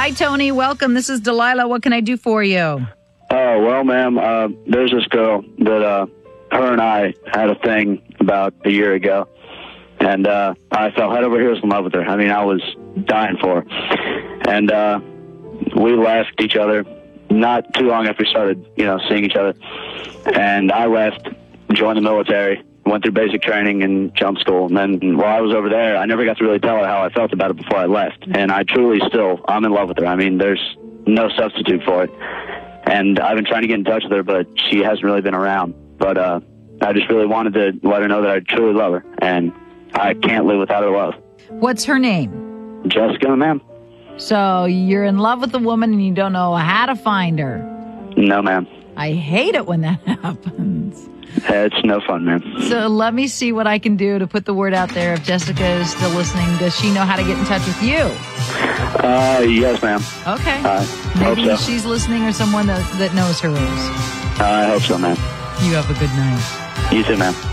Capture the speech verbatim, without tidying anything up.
Hi, Tony. Welcome. This is Delilah. What can I do for you? Oh, well, ma'am, uh, there's this girl that uh, her and I had a thing about a year ago, and uh, I fell head over heels in love with her. I mean, I was dying for her. And uh, we left each other not too long after we started, you know, seeing each other. And I left, joined the military, went through basic training and jump school. And then while I was over there, I never got to really tell her how I felt about it before I left. And I truly still, I'm in love with her. I mean, there's no substitute for it. And I've been trying to get in touch with her, but she hasn't really been around. But uh, I just really wanted to let her know that I truly love her. And I can't live without her love. What's her name? Jessica, ma'am. So you're in love with the woman and you don't know how to find her. No, ma'am. I hate it when that happens. It's no fun, man. So let me see what I can do to put the word out there. If Jessica is still listening, does she know how to get in touch with you? Uh, yes, ma'am. Okay. Uh, Maybe hope so. she's listening or someone that, that knows her is. I hope so, ma'am. You have a good night. You too, ma'am.